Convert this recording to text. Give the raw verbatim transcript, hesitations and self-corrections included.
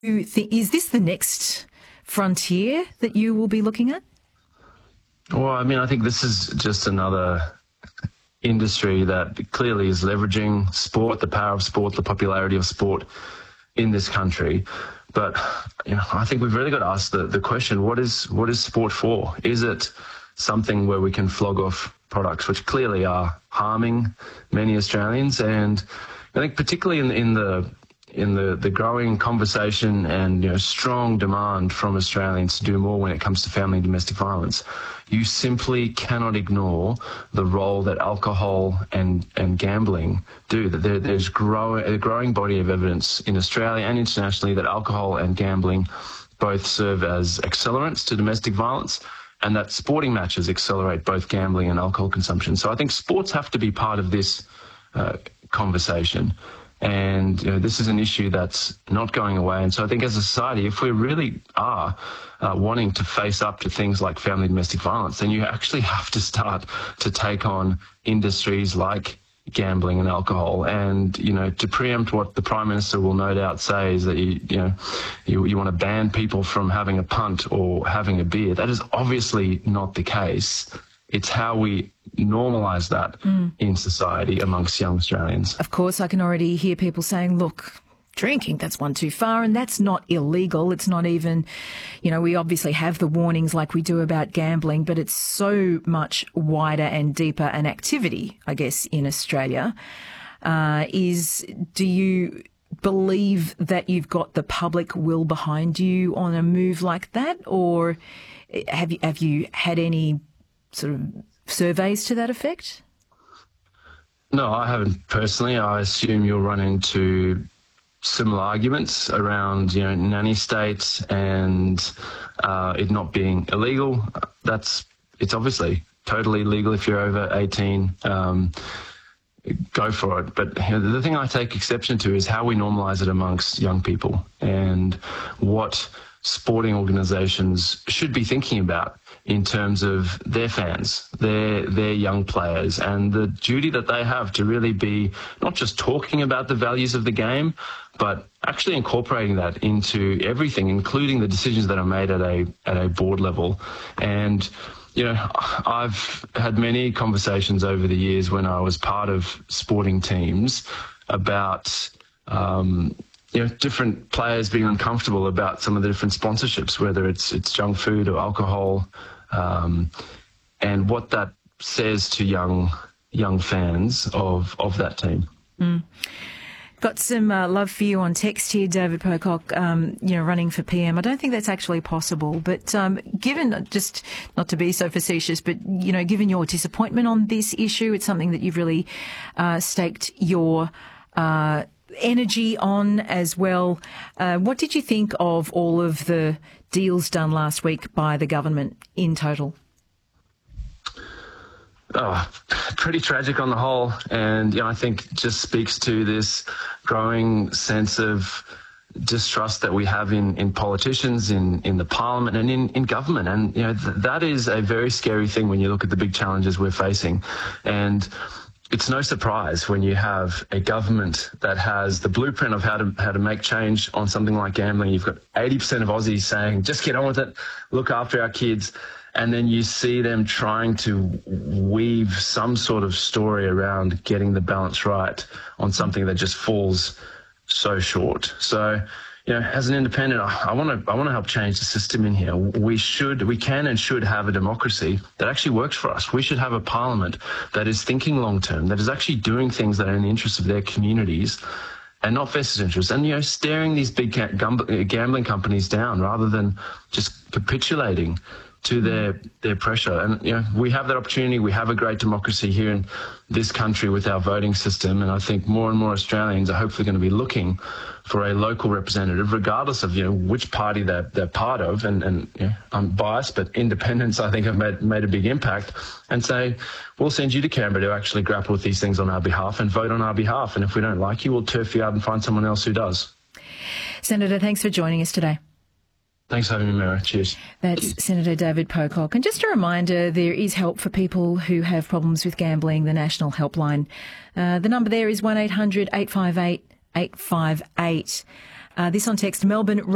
you think, is this the next frontier that you will be looking at? Well, I mean, I think this is just another industry that clearly is leveraging sport, the power of sport, the popularity of sport in this country. But you know, I think we've really got to ask the, the question, what is what is sport for? Is it something where we can flog off products which clearly are harming many Australians? And I think particularly in, in the in the, the growing conversation and you know strong demand from Australians to do more when it comes to family and domestic violence, you simply cannot ignore the role that alcohol and, and gambling do. That there, there's grow, a growing body of evidence in Australia and internationally that alcohol and gambling both serve as accelerants to domestic violence, and that sporting matches accelerate both gambling and alcohol consumption. So I think sports have to be part of this uh, conversation. And you know, this is an issue that's not going away. And so I think as a society, if we really are uh, wanting to face up to things like family domestic violence, then you actually have to start to take on industries like gambling and alcohol. And, you know, to preempt what the Prime Minister will no doubt say is that, you, you know, you, you want to ban people from having a punt or having a beer. That is obviously not the case. It's how we normalise that mm. in society amongst young Australians. Of course, I can already hear people saying, look, drinking, that's one too far, and that's not illegal. It's not even, you know, we obviously have the warnings like we do about gambling, but it's so much wider and deeper an activity, I guess, in Australia. Uh, is, do you believe that you've got the public will behind you on a move like that, or have you, have you had any sort of surveys to that effect? No, I haven't personally. I assume you'll run into similar arguments around, you know, nanny states and uh, it not being illegal. That's it's obviously totally legal if you're over eighteen. Um, go for it. But you know, the thing I take exception to is how we normalise it amongst young people and what sporting organisations should be thinking about in terms of their fans, their their young players, and the duty that they have to really be not just talking about the values of the game, but actually incorporating that into everything, including the decisions that are made at a at a board level. And you know, I've had many conversations over the years when I was part of sporting teams about um, you know, different players being uncomfortable about some of the different sponsorships, whether it's it's junk food or alcohol, um, and what that says to young young fans of of that team. Mm. Got some uh, love for you on text here, David Pocock, um, you know, running for P M. I don't think that's actually possible, but um, given, just not to be so facetious, but, you know, given your disappointment on this issue, it's something that you've really uh, staked your uh, energy on as well. Uh, what did you think of all of the deals done last week by the government in total? Oh, pretty tragic on the whole. And, you know, I think just speaks to this growing sense of distrust that we have in, in politicians, in, in the parliament and in, in government. And, you know, th- that is a very scary thing when you look at the big challenges we're facing. And it's no surprise when you have a government that has the blueprint of how to how to make change on something like gambling. You've got eighty percent of Aussies saying, just get on with it, look after our kids. And then you see them trying to weave some sort of story around getting the balance right on something that just falls so short. So, you know, as an independent, I want to I want to help change the system in here. We should, we can and should have a democracy that actually works for us. We should have a parliament that is thinking long term, that is actually doing things that are in the interest of their communities and not vested interests, and, you know, staring these big gambling companies down rather than just capitulating to their their pressure. And, you know, we have that opportunity. We have a great democracy here in this country with our voting system. And I think more and more Australians are hopefully going to be looking for a local representative, regardless of, you know, which party they're, they're part of. And, and you know, I'm biased, but independents, I think, have made, made a big impact, and say, we'll send you to Canberra to actually grapple with these things on our behalf and vote on our behalf. And if we don't like you, we'll turf you out and find someone else who does. Senator, thanks for joining us today. Thanks for having me, Mara. Cheers. That's Senator David Pocock. And just a reminder, there is help for people who have problems with gambling, the National Helpline. Uh, the number there is one eight hundred eight five eight eight five eight. Uh, this on text, Melbourne.